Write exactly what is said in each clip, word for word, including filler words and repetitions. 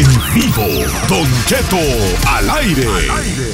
En vivo, Don Cheto al aire. Al aire.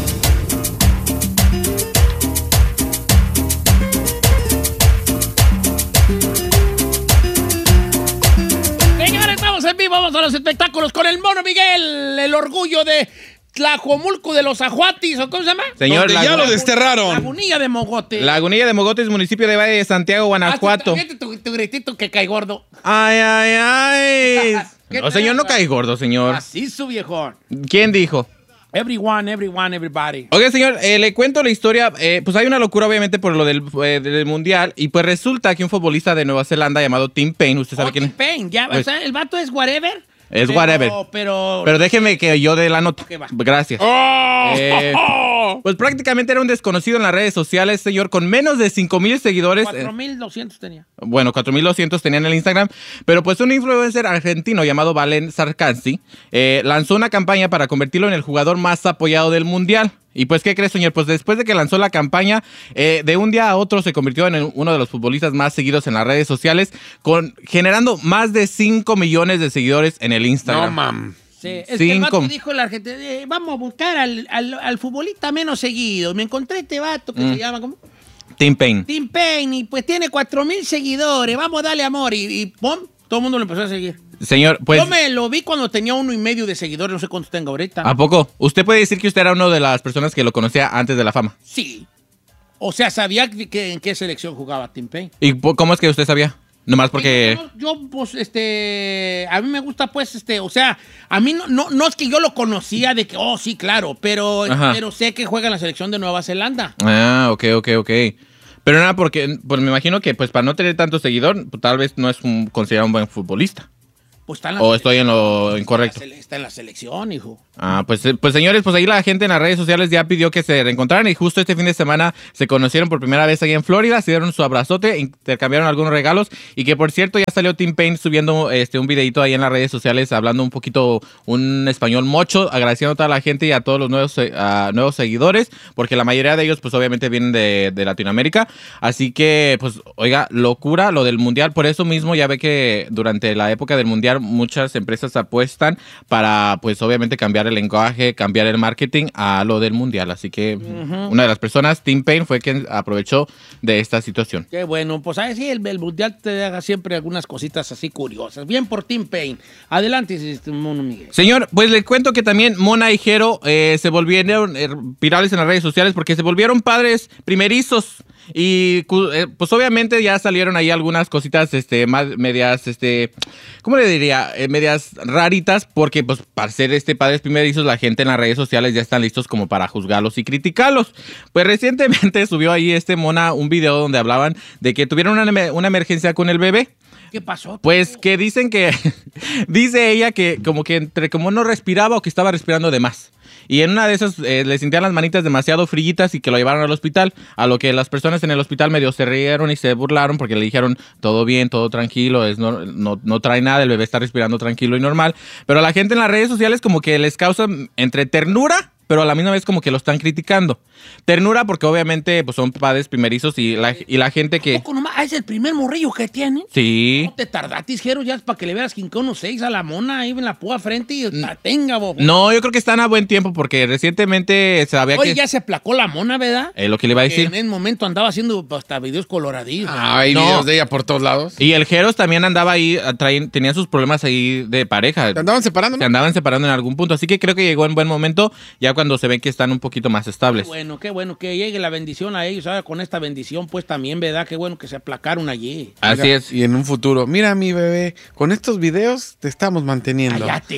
Señores, estamos en vivo, vamos a los espectáculos con el Mono Miguel, el orgullo de Tlajomulco de los Ajuatis, ¿o cómo se llama? Señor, donde ya lo desterraron. Lagunilla de Mogote. Lagunilla de Mogotes, municipio de Valle de Santiago, Guanajuato. Ah, tu, tu gritito que cae gordo. Ay, ay, ay. No, señor, no cae gordo, señor. Así su viejón. ¿Quién dijo? Everyone, everyone, everybody. Oiga, señor, eh, le cuento la historia. Eh, pues hay una locura, obviamente, por lo del, eh, del Mundial. Y pues resulta que un futbolista de Nueva Zelanda llamado Tim Payne, ¿usted sabe oh, quién Tim es? Payne, ya, Pues, o sea, el vato es whatever. Es pero, whatever. Pero, Pero déjeme que yo dé la nota. Okay, va. Gracias. Oh, Eh, pues prácticamente era un desconocido en las redes sociales, señor, con menos de cinco mil seguidores. cuatro mil doscientos tenía. Bueno, cuatro mil doscientos tenía en el Instagram. Pero pues un influencer argentino llamado Valen Sarkansi eh, lanzó una campaña para convertirlo en el jugador más apoyado del Mundial. Y pues, ¿qué crees, señor? Pues después de que lanzó la campaña, eh, de un día a otro se convirtió en uno de los futbolistas más seguidos en las redes sociales, con generando más de cinco millones de seguidores en el Instagram. No, mam. Sí, es que el Cinco. vato dijo el argentino, eh, vamos a buscar al, al, al futbolista menos seguido. Me encontré este vato que Mm. se llama, ¿cómo? Tim Payne. Tim Payne, y pues tiene cuatro mil seguidores. Vamos a darle amor. Y, y ¡pum! Todo el mundo lo empezó a seguir. Señor, pues... Yo me lo vi cuando tenía uno y medio de seguidores, no sé cuántos tengo ahorita. ¿A poco? ¿Usted puede decir que usted era una de las personas que lo conocía antes de la fama? Sí. O sea, sabía que, que- en qué selección jugaba Tim Payne. ¿Y po- cómo es que usted sabía? Nomás porque... Yo, yo, pues, este, a mí me gusta, pues, este, o sea, a mí no, no, no es que yo lo conocía de que, oh, sí, claro, pero, Ajá. pero sé que juega en la selección de Nueva Zelanda. Ah, ok, ok, ok. Pero nada, porque pues me imagino que pues para no tener tanto seguidor, pues, tal vez no es un, considerado un buen futbolista. Pues está en la ¿O estoy en lo selección, incorrecto? Está en la selección, hijo. Ah, pues, eh, pues señores, pues ahí la gente en las redes sociales ya pidió que se reencontraran y justo este fin de semana se conocieron por primera vez allá en Florida, se dieron su abrazote, intercambiaron algunos regalos y que por cierto ya salió Tim Payne subiendo este un videito ahí en las redes sociales hablando un poquito un español mocho, agradeciendo a toda la gente y a todos los nuevos, eh, a nuevos seguidores, porque la mayoría de ellos pues obviamente vienen de, de Latinoamérica, así que pues oiga, locura lo del Mundial, por eso mismo ya ve que durante la época del Mundial muchas empresas apuestan para pues obviamente cambiar el lenguaje, cambiar el marketing a lo del Mundial. Así que uh-huh. una de las personas, Tim Payne, fue quien aprovechó de esta situación. Qué bueno, pues a sí, el, el Mundial te haga siempre algunas cositas así curiosas. Bien por Tim Payne. Adelante, Mono Miguel. Señor, pues le cuento que también Mona y Jero eh, se volvieron eh, virales en las redes sociales porque se volvieron padres primerizos. Y eh, pues obviamente ya salieron ahí algunas cositas este más medias este ¿cómo le diría? Eh, medias raritas porque pues para ser este padres primerizos la gente en las redes sociales ya están listos como para juzgarlos y criticarlos. Pues recientemente subió ahí este Mona un video donde hablaban de que tuvieron una, una emergencia con el bebé. ¿Qué pasó? Pues que dicen que dice ella que como que entre como no respiraba o que estaba respirando de más. Y en una de esas eh, le sentían las manitas demasiado frillitas y que lo llevaron al hospital, a lo que las personas en el hospital medio se rieron y se burlaron porque le dijeron todo bien, todo tranquilo, es no, no, no trae nada, el bebé está respirando tranquilo y normal. Pero a la gente en las redes sociales como que les causa entre ternura, pero a la misma vez como que lo están criticando. Ternura porque obviamente pues son padres primerizos y la, y la gente que... ¿Poco nomás? ¿Es el primer morrillo que tiene? Sí. No te tardatis, Jero, ya es para que le veas quince uno seis a la Mona ahí en la púa frente y la tenga, bobo. No, yo creo que están a buen tiempo porque recientemente se sabía Oye, que... ya se aplacó la Mona, ¿verdad? Es lo que le iba a decir. Que en el momento andaba haciendo hasta videos coloradillos. Ah, hay No. videos de ella por todos lados. Y el Jeros también andaba ahí, traían, tenían sus problemas ahí de pareja. ¿Se andaban separando, Se no? andaban separando en algún punto. Así que creo que llegó en buen momento, ya cuando se ven que están un poquito más estables. Qué bueno, qué bueno que llegue la bendición a ellos. Ahora con esta bendición, pues también, ¿verdad? Qué bueno que se aplacaron allí. Así Mira, es. Y en un futuro, mira mi bebé, con estos videos te estamos manteniendo. Cállate,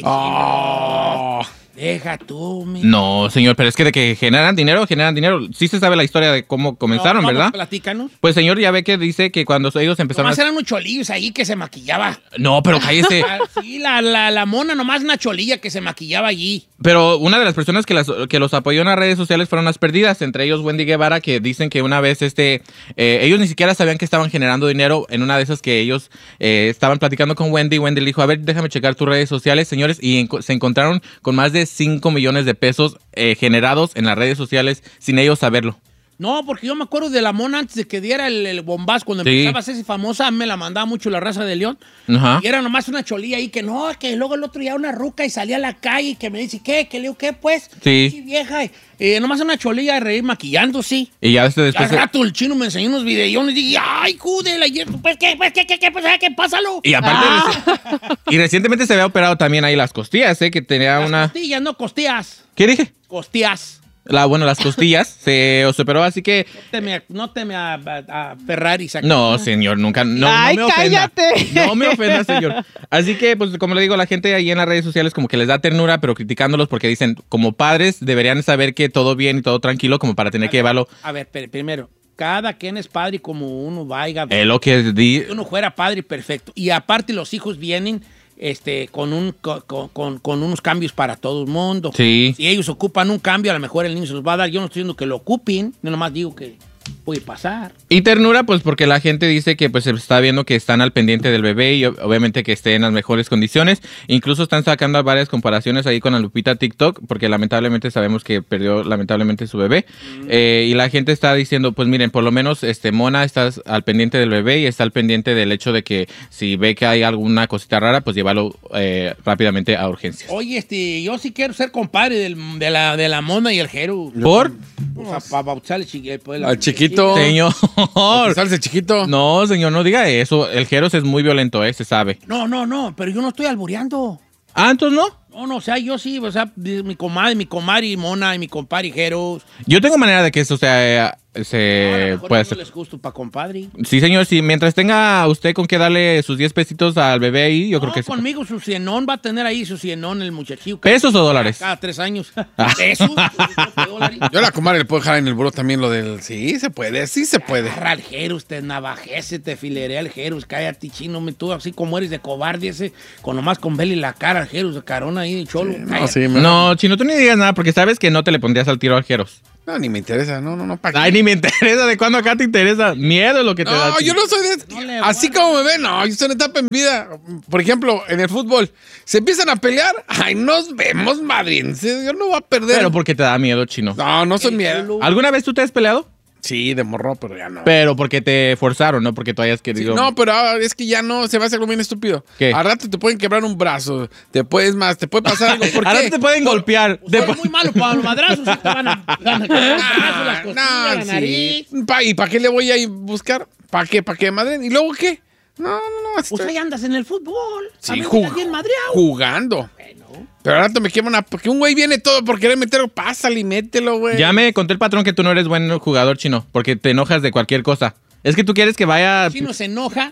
Oh. Deja tú, mi. No, señor, pero es que de que generan dinero, generan dinero. Sí se sabe la historia de cómo comenzaron, No, vamos, ¿verdad? Platícanos. Pues señor, ya ve que dice que cuando ellos empezaron Nomás a... eran unos cholillos ahí que se maquillaba. No, pero cállese. Ah, sí, la, la, la Mona, nomás una cholilla que se maquillaba allí. Pero una de las personas que, las, que los apoyó en las redes sociales fueron las perdidas, entre ellos Wendy Guevara, que dicen que una vez este eh, ellos ni siquiera sabían que estaban generando dinero en una de esas que ellos eh, estaban platicando con Wendy. Wendy le dijo, a ver, déjame checar tus redes sociales, señores, y en, se encontraron con más de cinco millones de pesos eh, generados en las redes sociales sin ellos saberlo. No, porque yo me acuerdo de la mona antes de que diera el, el bombazo, cuando Sí. empezaba a hacerse famosa, me la mandaba mucho la raza de León. Ajá. Y era nomás una cholilla ahí que no, que luego el otro día una ruca y salía a la calle y que me dice, ¿qué? ¿Qué le digo, qué pues? Sí. vieja. Y, eh, nomás una cholilla de reír maquillando, sí. Y ya este Al después... rato el chino me enseñó unos videones y dije, ay, júdela, y esto, pues, ¿qué? Pues, ¿qué? ¿Qué? ¿Qué? Pues, ¿qué? Pásalo. Y aparte, Ah. y recientemente se había operado también ahí las costillas, ¿eh? Que tenía Las una... costillas, no costillas. ¿Qué dije? Costillas. La, bueno, las costillas se se operó, así que... No te me, no te me a, a- a Ferrari saca. No, señor, nunca. No, Ay, no me ofenda. cállate. No me ofenda, señor. Así que, pues, como le digo, la gente ahí en las redes sociales como que les da ternura, pero criticándolos porque dicen, como padres, deberían saber que todo bien y todo tranquilo como para tener que llevarlo. A ver, pero primero, cada quien es padre como uno vaya. Es lo que di... Si uno fuera padre, perfecto. Y aparte los hijos vienen este, con, un, con, con- con unos cambios para todo el mundo. Sí. Si ellos ocupan un cambio, a lo mejor el niño se los va a dar. Yo no estoy diciendo que lo ocupen, yo nomás digo que puede pasar. Y ternura, pues porque la gente dice que pues se está viendo que están al pendiente del bebé y ob- obviamente que esté en las mejores condiciones. Incluso están sacando varias comparaciones ahí con la Lupita TikTok, porque lamentablemente sabemos que perdió lamentablemente su bebé. Eh, y la gente está diciendo, pues miren, por lo menos este Mona está al pendiente del bebé y está al pendiente del hecho de que si ve que hay alguna cosita rara, pues llevarlo eh, rápidamente a urgencias. Oye, este, yo sí quiero ser compadre del- de, la, de la Mona y el Jero. ¿Por? O sea, para bautizarle chiqui- pues, la- Al chiquito. Señor. Salse chiquito. No, señor, no diga eso. El Jeros es muy violento, eh, se sabe. No, no, no, pero yo no estoy albureando. Ah, entonces no. No, no, o sea, yo sí, o sea, mi comadre, mi comadre y Mona y mi compadre Jeros. Yo tengo manera de que eso sea, eh, No, a lo se mejor pueda no hacer. les gusto para compadre. Sí, señor, sí, mientras tenga usted con que darle sus diez pesitos al bebé ahí, yo no, creo que sí. conmigo su cienón va a tener ahí su cienón el muchachillo. ¿Pesos o dólares? Cada tres años. Ah. ¿Pesos? dólares. Yo a la comadre le puedo dejar en el buró también lo del... Sí, se puede, sí se puede. Agarra al Jerus, te navajece, te filerea al Jerus, cállate chino, me tú así como eres de cobarde ese, con nomás con verle la cara al Jerus, de carona ahí de cholo. No, cállate. sí, me- No, Chino, tú ni digas nada porque sabes que no te le pondrías al tiro al Jeros. No, ni me interesa. No, no, no. ¿para qué? Ay, ni me interesa. ¿De cuándo acá te interesa? Miedo es lo que te da. No, yo no soy de... No le Así guardo. como me ven, no, yo soy una etapa en vida. Por ejemplo, en el fútbol, se empiezan a pelear, ay, nos vemos, madriense. Yo no voy a perder. Pero porque te da miedo, Chino. No, no soy El miedo. culo. ¿Alguna vez tú te has peleado? Sí, de morro, pero ya no. Pero porque te forzaron, no porque tú hayas Sí, querido. no, pero ahora es que ya no, se va a hacer algo bien estúpido. ¿Qué? Al rato te pueden quebrar un brazo, te puedes más, te puede pasar algo. ¿Por Ahora qué? te pueden golpear. Usted De- es muy malo para los madrazos, sí te van a, van a caer los brazos, las Ah, costillas, la sí. nariz. Pa- ¿Y para qué le voy a ir a buscar? ¿Para qué? ¿Para qué, madre? ¿Y luego qué? No, no, no. estoy- Usted ya andas en el fútbol. Sí, A mí me jug- estás bien madreado. jugando. Pero al rato me quema una... Porque un güey viene todo por querer meterlo. Pásale y mételo, güey. Ya me contó el patrón que tú no eres buen jugador, Chino, porque te enojas de cualquier cosa. Es que tú quieres que vaya... El chino se enoja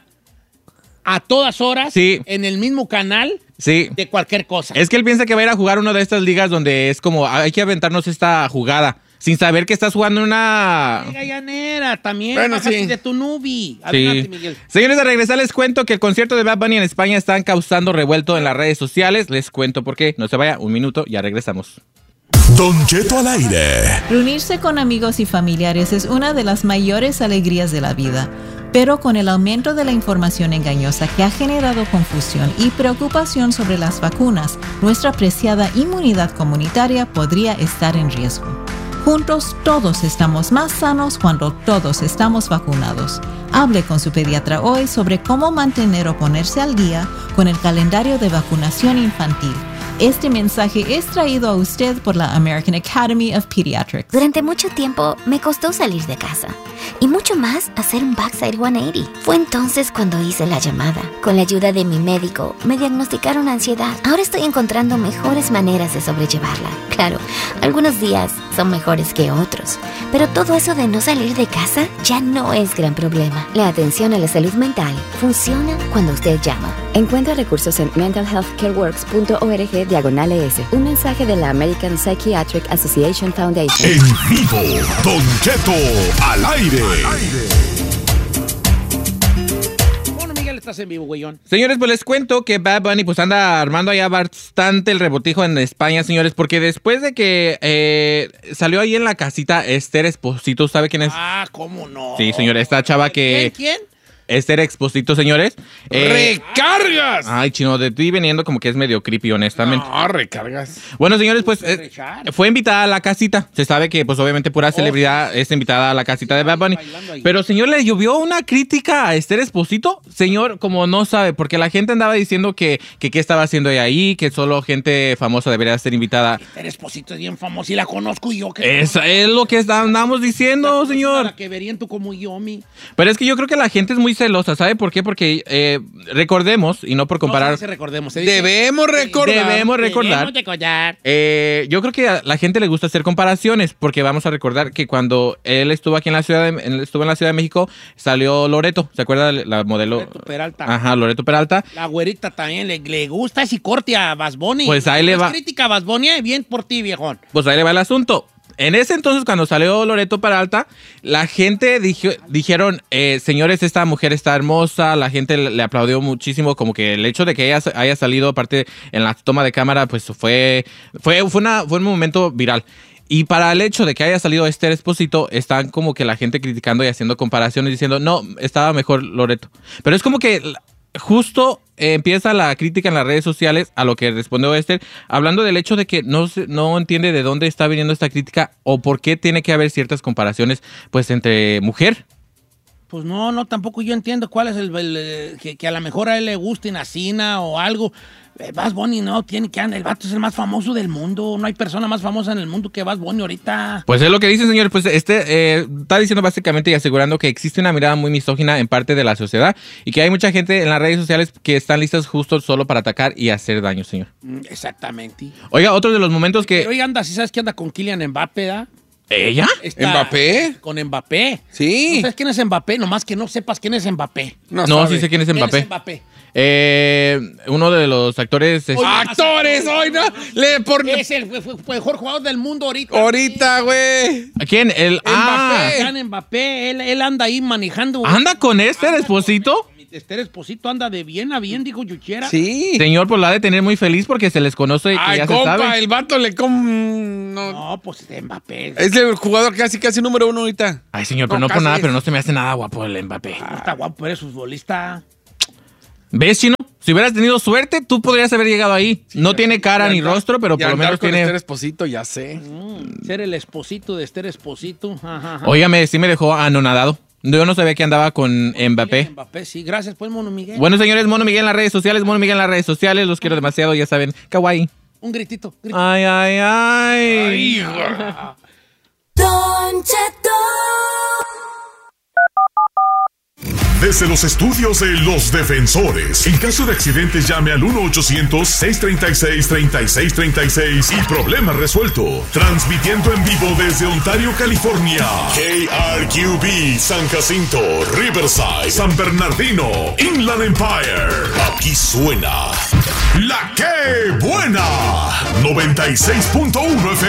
a todas horas Sí. en el mismo canal Sí. de cualquier cosa. Es que él piensa que va a ir a jugar una de estas ligas donde es como, hay que aventarnos esta jugada, sin saber que estás jugando en una... Liga llanera también. Bueno, Bájate sí. de tu nubi. Adelante, Sí. Miguel. Señores, de regresar les cuento que el concierto de Bad Bunny en España están causando revuelto en las redes sociales. Les cuento por qué. No se vaya, un minuto, ya regresamos. Don Cheto al aire. Reunirse con amigos y familiares es una de las mayores alegrías de la vida, pero con el aumento de la información engañosa que ha generado confusión y preocupación sobre las vacunas, nuestra preciada inmunidad comunitaria podría estar en riesgo. Juntos todos estamos más sanos cuando todos estamos vacunados. Hable con su pediatra hoy sobre cómo mantener o ponerse al día con el calendario de vacunación infantil. Este mensaje es traído a usted por la American Academy of Pediatrics. Durante mucho tiempo me costó salir de casa y mucho más hacer un backside ciento ochenta. Fue entonces cuando hice la llamada. Con la ayuda de mi médico me diagnosticaron ansiedad. Ahora estoy encontrando mejores maneras de sobrellevarla. Claro, algunos días son mejores que otros, pero todo eso de no salir de casa ya no es gran problema. La atención a la salud mental funciona cuando usted llama. Encuentra recursos en mental health care works punto org diagonal es. Un mensaje de la American Psychiatric Association Foundation. En vivo, Don Cheto al aire. Bueno, Miguel, estás en vivo, güeyón. Señores, pues les cuento que Bad Bunny pues anda armando allá bastante el rebotijo en España, señores, porque después de que eh, salió ahí en la casita Esther Esposito, ¿sabe quién es? Ah, ¿cómo no? Sí, señor, esta chava ¿Quién? que... ¿Quién? Esther Exposito, señores. Eh, ¡Recargas! Ay, chino, de ti veniendo como que es medio creepy, honestamente. No, recargas. Bueno, señores, pues eh, fue invitada a la casita. Se sabe que, pues, obviamente, pura Oh, celebridad sí. es invitada a la casita de Bad Bunny. bailando ahí. Pero, señor, le llovió una crítica a Esther Exposito. Señor, como no sabe, porque la gente andaba diciendo que, que qué estaba haciendo ella ahí, que solo gente famosa debería ser invitada. Esther Exposito es bien famosa y la conozco yo. Que Eso es lo que está- andamos diciendo, señor. La que verían tú como yo, mi. Pero es que yo creo que la gente es muy celosa, ¿sabe por qué? Porque eh, recordemos, y no por comparar, No se dice recordemos. se dice- Debemos recordar. debemos recordar, Debemos recordar. eh, yo creo que a la gente le gusta hacer comparaciones, porque vamos a recordar que cuando él estuvo aquí en la ciudad, de, él estuvo en la Ciudad de México, salió Loreto, ¿se acuerda la modelo? Loreto Peralta. Ajá, Loreto Peralta. La güerita también le, le gusta ese corte a Bad Bunny. Pues ahí le Es va. crítica a Bad Bunny, eh, bien por ti, viejón. Pues ahí le va el asunto. En ese entonces, cuando salió Loreto Peralta, la gente dijo- dijeron, eh, señores, esta mujer está hermosa, la gente le, le aplaudió muchísimo, como que el hecho de que ella sa- haya salido, aparte en la toma de cámara, pues fue, fue, fue, una, fue un momento viral. Y para el hecho de que haya salido Esther Exposito, están como que la gente criticando y haciendo comparaciones, diciendo, no, estaba mejor Loreto. Pero es como que la- justo eh, empieza la crítica en las redes sociales a lo que respondió Esther, hablando del hecho de que no, se- no entiende de dónde está viniendo esta crítica o por qué tiene que haber ciertas comparaciones pues entre mujer. Pues no, no, tampoco yo entiendo cuál es el, el, eh, que, que a lo mejor a él le guste Nacina o algo. Eh, Bad Bunny no, tiene que andar, el vato es el más famoso del mundo. No hay persona más famosa en el mundo que Bad Bunny ahorita. Pues es lo que dicen, señores. Pues este eh, está diciendo básicamente y asegurando que existe una mirada muy misógina en parte de la sociedad y que hay mucha gente en las redes sociales que están listas justo solo para atacar y hacer daño, señor. Mm, Exactamente. Oiga, otro de los momentos que... Pero oiga, anda, ¿sí sabes que anda con Kylian Mbappé, da? ¿Ella? Está ¿Mbappé? Con Mbappé. Sí. ¿No sabes quién es Mbappé? Nomás que no sepas quién es Mbappé. No, sabe. sí sé quién es ¿Quién Mbappé. es Mbappé? Eh, uno de los actores... es- Oye, ¡Actores! Hoy no. Le por... Es el fue- fue- fue mejor jugador del mundo ahorita. Ahorita, güey. ¿Quién? El... Ah, Kylian Mbappé, él, él anda ahí manejando. ¿anda con Esther Exposito? Esther Exposito anda de bien a bien, dijo Yuchera. Sí. Señor, pues la ha de tener muy feliz porque se les conoce y que Ay, ya se compa, sabe. el vato le com... No. No, pues Mbappé. Es el jugador casi, casi número uno ahorita. Ay, señor, pero no, por casi nada, es. pero no se me hace nada guapo el Mbappé. No está guapo, pero es futbolista. ¿Ves, Chino? Si hubieras tenido suerte, tú podrías haber llegado ahí. No tiene cara ni rostro, pero Y por lo andar menos con tiene... Esther Exposito, ya sé. Mm, ser el esposito de Esther Exposito. Ajá, ajá. Óigame, sí me dejó anonadado. Yo no sabía que andaba con Mbappé. Mbappé, sí. Gracias, pues, Mono Miguel. Bueno, señores, Mono Miguel en las redes sociales, Mono Miguel en las redes sociales. Los quiero demasiado, ya saben. Kawaii. Un gritito. gritito. Ay, ay, ay. Don Cheto. Desde los estudios de Los Defensores. En caso de accidentes, llame al uno ochocientos, seiscientos treinta y seis, treinta y seis treinta y seis y problema resuelto. Transmitiendo en vivo desde Ontario, California. K R Q B, San Jacinto, Riverside, San Bernardino, Inland Empire. Aquí suena La Que Buena. noventa y seis punto uno F